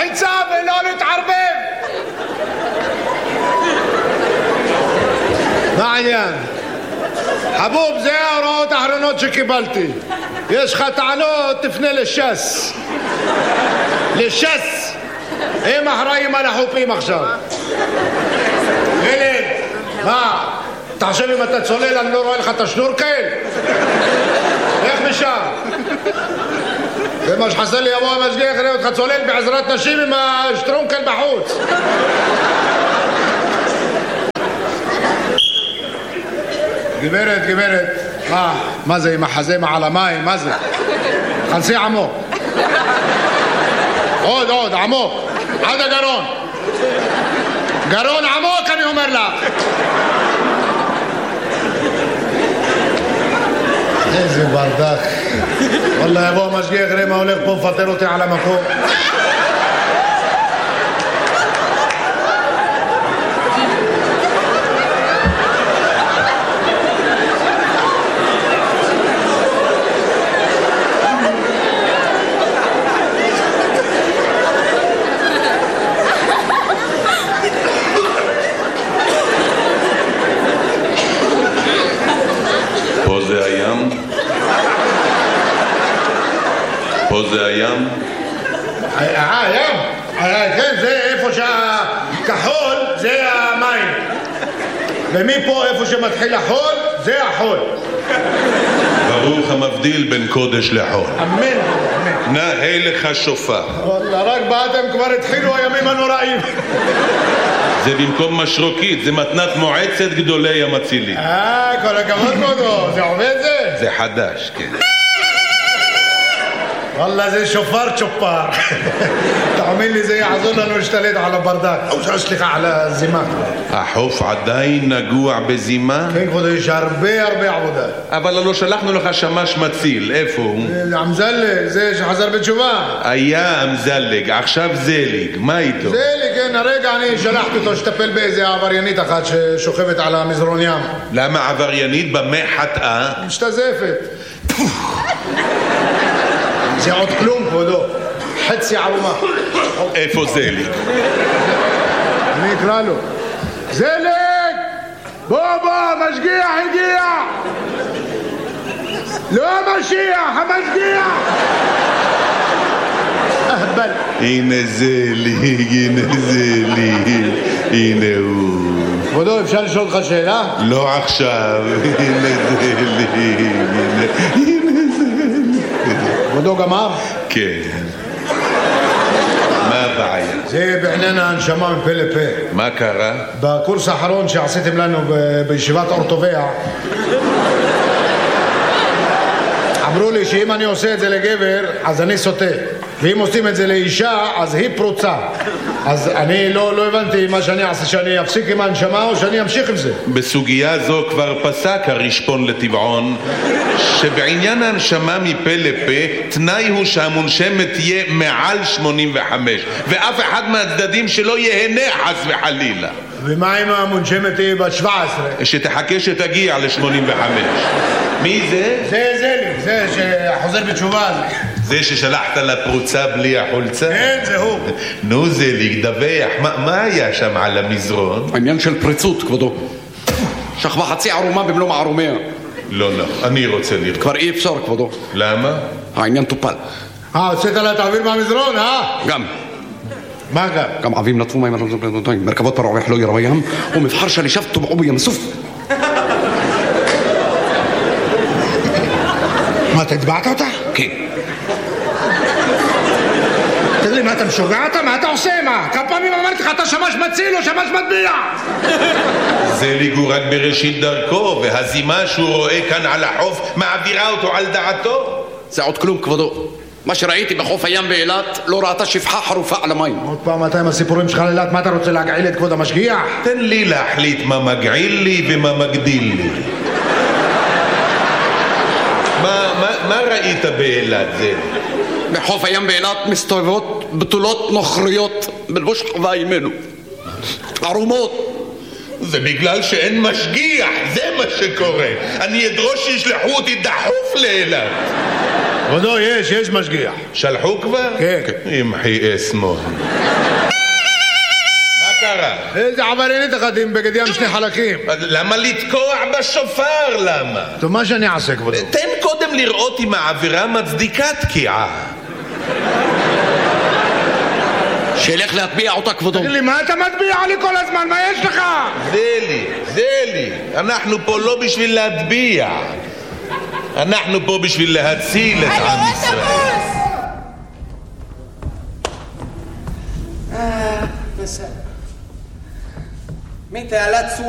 לחיצה ולא להתערבב. מה העניין? חבוב, זה ההוראות האחרונות שקיבלתי. יש לך טענות, תפנה לש"ס. לש"ס. הם אחראים על החופים עכשיו. ילד, מה? אתה חושב אם אתה צולל אני לא רואה לך את השנורקל? איך משם? זה מה שחסר לי, יבוא המשגיח יראה אותך צולל בעזרת נשים עם השטרונקל בחוץ. גברת, מה זה עם החזה מעל המים? מה זה? חנסי עמוק. עוד, עמוק. עד הגרון. גרון עמוק אני אומר לך. איזה ברדק. וואלה יבוא המשגיח יראה מה הולך פה מפטר אותי על המקום. פה זה הים? הים? כן, זה איפה שהכחול זה המים. ומפה איפה שמתחיל החול זה החול. ברוך המבדיל בין קודש לחול. אמן. נאה לך שופר. וואלה, רק באתם כבר התחילו הימים הנוראים. זה במקום משרוקית, זה מתנת מועצת גדולי המצילים. כל הכבוד כבודו, זה עובד זה? זה חדש, כן. וואלה זה שופר צ'ופר. תאמין לי זה יעזור לנו להשתלט על הברדק. סליחה, על הזימה. החוף עדיין נגוע בזימה? כן כבודו, יש הרבה עבודה. אבל לא שלחנו לך שמש מציל, איפה הוא? אמזלג, זה שחזר בתשובה. היה אמזלג, עכשיו זליג, מה איתו? זליג, כן, הרגע אני שלחתי אותו שטפל באיזה עבריינית אחת ששוכבת על המזרון ים. למה עבריינית? במה חטאה? משתזפת. זה עוד כלום כבודו, חצי ערומה. איפה זליג? אני אקרא לו. זליג! בוא, משגיח הגיע! לא המשיח, המשגיח! אהבל. הנה זליג, הנה הוא. כבודו, אפשר לשאול אותך שאלה? לא עכשיו, הנה זליג, כבודו גמר? כן. מה הבעיה? זה בעניין ההנשמה מפה לפה. מה קרה? בקורס האחרון שעשיתם לנו בישיבת אורטוביה אמרו לי שאם אני עושה את זה לגבר אז אני סוטה, ואם עושים את זה לאישה אז היא פרוצה. אז אני לא הבנתי מה שאני אעשה, שאני אפסיק עם ההנשמה או שאני אמשיך עם זה. בסוגיה זו כבר פסק הרשפון לטבעון שבעניין ההנשמה מפה לפה תנאי הוא שהמונשמת תהיה מעל 85 ואף אחד מהצדדים שלא יהנה חס וחלילה. ומה אם המונשמת היא בת 17? שתחכה שתגיע ל-85. מי זה? זה שחוזר בתשובה. זה ששלחת לפרוצה בלי החולצה? כן, זה הוא. נו זליג, דווח, מה היה שם על המזרון? העניין של פריצות, כבודו. שכבה חצי ערומה במלוא מערומיה. לא, אני רוצה לראות. כבר אי אפשר, כבודו. למה? העניין טופל. הוצאת לה תעביר מהמזרון, גם. מה גם? גם עבים נטפו מים מרכבות פרעוח לא ירו ים ומבחר שלישב טובעו בים סוף. מה, אתה הצבעת אותה? כן. תגיד לי, מה אתה משוגע אותה? מה אתה עושה? מה? כמה פעמים אמרתי לך אתה שמש מציל או שמש מטביע? זליג הוא רק בראשית דרכו והזימה שהוא רואה כאן על החוף מעבירה אותו על דעתו. זה עוד כלום, כבודו. מה שראיתי בחוף הים באילת לא ראתה שפחה חרופה על המים. עוד פעם אתה עם הסיפורים שלך לאילת, מה אתה רוצה להגעיל את כבוד המשגיח? תן לי להחליט מה מגעיל לי ומה מגדיל לי. מה ראית באילת זה? בחוף הים באילת מסתובבות בתולות נוכריות בלבוש חווה ימינו ערומות. זה בגלל שאין משגיח, זה מה שקורה. אני אדרוש שישלחו אותי דחוף לאילת. כבודו, יש משגיח. שלחו כבר? כן. ימחי אסמו. מה קרה? איזה עבריינית אחת עם בגד ים שני חלקים. למה לתקוע בשופר? למה? טוב, מה שאני אעשה, כבודו? תן קודם לראות אם העבירה מצדיקה תקיעה. שילך להטביע אותה, כבודו. תגיד לי, מה אתה מטביע לי כל הזמן? מה יש לך? זה לי. אנחנו פה לא בשביל להטביע. אנחנו פה בשביל להציל את עם ישראל. מתעלת